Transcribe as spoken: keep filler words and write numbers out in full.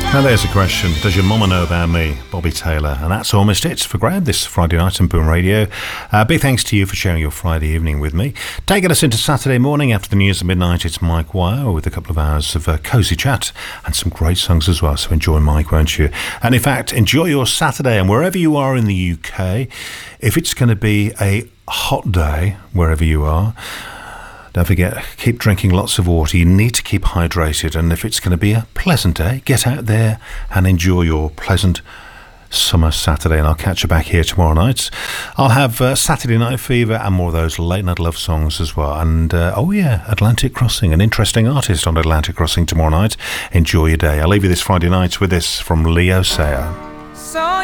Now there's a question. Does your mama know about me? Bobby Taylor. And that's almost it for Graham this Friday night on Boom Radio. Uh, big thanks to you for sharing your Friday evening with me. Taking us into Saturday morning after the news at midnight, it's Mike Wire with a couple of hours of uh, cosy chat and some great songs as well. So enjoy Mike, won't you? And in fact, enjoy your Saturday. And wherever you are in the U K, if it's going to be a hot day, wherever you are, don't forget, keep drinking lots of water. You need to keep hydrated. And if it's going to be a pleasant day, get out there and enjoy your pleasant summer Saturday. And I'll catch you back here tomorrow night. I'll have uh, Saturday Night Fever and more of those late night love songs as well. And, uh, oh yeah, Atlantic Crossing, an interesting artist on Atlantic Crossing tomorrow night. Enjoy your day. I'll leave you this Friday night with this from Leo Sayer. So